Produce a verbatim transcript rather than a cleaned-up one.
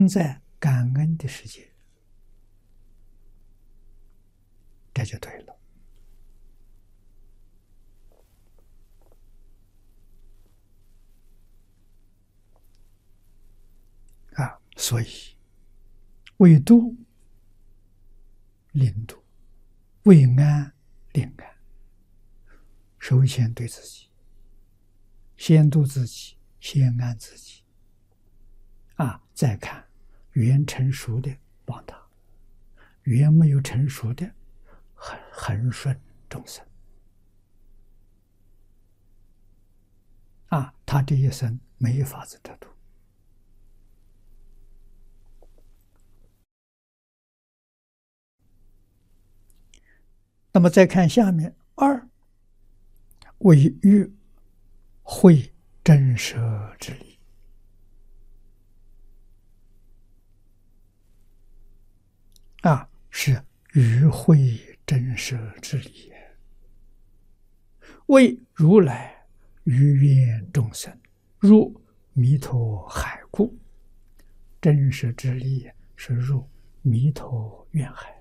在感恩的世界，这就对了。啊，所以为度令度，为安令安。首先对自己，先度自己，先安自己。啊，再看缘成熟的帮他，缘没有成熟的恒恒顺众生。啊，他这一生没法子得度。那么再看下面二，为欲会真舍之理。啊，是与会真舍之理，为如来于愿众生入弥陀海故。真舍之理是入弥陀愿海。